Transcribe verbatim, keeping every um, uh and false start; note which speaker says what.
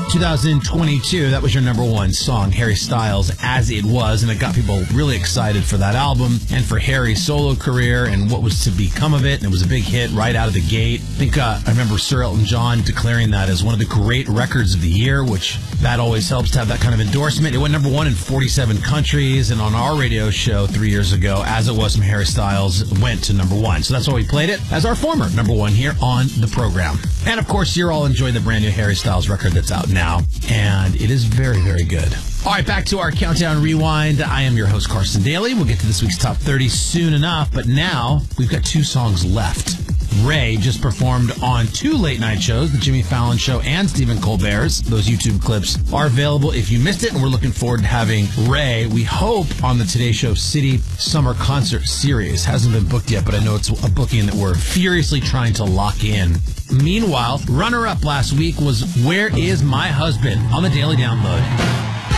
Speaker 1: two thousand twenty-two, that was your number one song, Harry Styles, As It Was, and it got people really excited for that album and for Harry's solo career and what was to become of it, and it was a big hit right out of the gate. I think uh, I remember Sir Elton John declaring that as one of the great records of the year, which that always helps to have that kind of endorsement. It went number one in forty-seven countries, and on our radio show three years ago, As It Was from Harry Styles went to number one. So that's why we played it as our former number one here on the program. And of course, you're all enjoying the brand new Harry Styles record that's out now, and it is very, very good. All right, back to our Countdown Rewind. I am your host, Carson Daly. We'll get to this week's Top thirty soon enough, but now we've got two songs left. Ray just performed on two late-night shows, The Jimmy Fallon Show and Stephen Colbert's. Those YouTube clips are available if you missed it, and we're looking forward to having Ray, we hope, on the Today Show City Summer Concert Series. Hasn't been booked yet, but I know it's a booking that we're furiously trying to lock in. Meanwhile, runner-up last week was Where Is My Husband on the Daily Download.